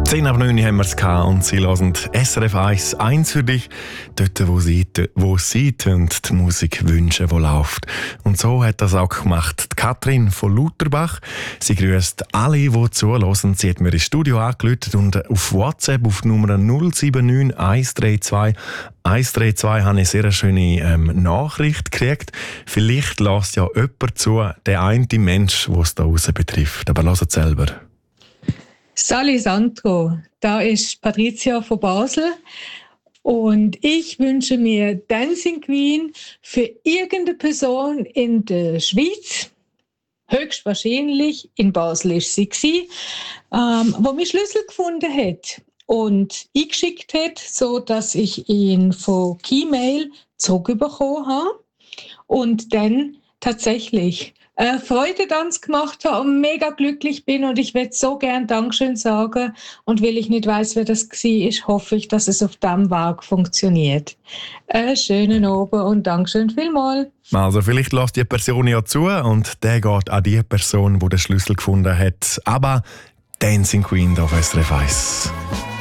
10 ab 9 haben wir es gehabt und sie hören SRF 1 für dich, dort wo sie die Musik wünschen, die läuft. Und so hat das auch gemacht die Katrin von Lutherbach. Sie grüßt alle, die zuhören. Sie hat mir ins Studio angerufen und auf WhatsApp auf die Nummer 079 132 132 habe ich eine sehr schöne Nachricht gekriegt. Vielleicht lässt ja jemand zu, der eine Mensch, der es da raus betrifft. Aber hört selber. Sali Sandro, da ist Patricia von Basel und ich wünsche mir Dancing Queen für irgendeine Person in der Schweiz. Höchstwahrscheinlich in Basel ist sie gewesen, wo mir Schlüssel gefunden hat und eingeschickt hat, so dass ich ihn von Keymail zurückbekommen habe und dann tatsächlich Freudetanz gemacht habe und mega glücklich bin und ich würde so gern Dankeschön sagen und weil ich nicht weiss, wer das war, hoffe ich, dass es auf diesem Weg funktioniert. Schönen Abend und Dankeschön vielmals. Also vielleicht lässt die Person ja zu und der geht an die Person, die den Schlüssel gefunden hat. Aber Dancing Queen auf SRF 1.